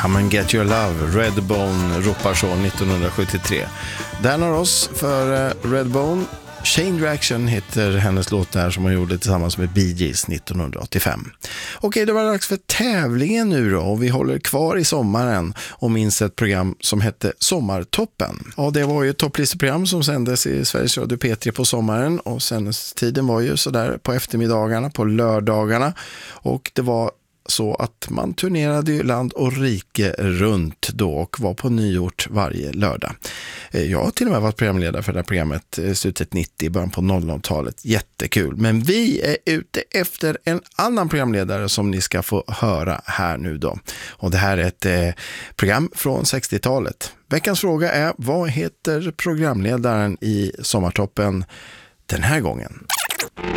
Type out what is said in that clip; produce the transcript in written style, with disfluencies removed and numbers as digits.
Come and get your love, Redbone ropar så 1973. Där når oss för Redbone. Chain Reaction heter hennes låt där som hon gjorde tillsammans med Bee Gees 1985. Okej, det var dags för tävlingen nu då, och vi håller kvar i sommaren och minns ett program som hette Sommartoppen. Ja, det var ju ett topplisteprogram som sändes i Sveriges Radio P3 på sommaren, och sändningstiden var ju sådär på eftermiddagarna, på lördagarna, och det var så att man turnerade ju land och rike runt då och var på nyort varje lördag. Jag har till och med varit programledare för det här programmet slutet 90, början på 00-talet. Jättekul. Men vi är ute efter en annan programledare som ni ska få höra här nu då. Och det här är ett program från 60-talet. Veckans fråga är: vad heter programledaren i Sommartoppen den här gången?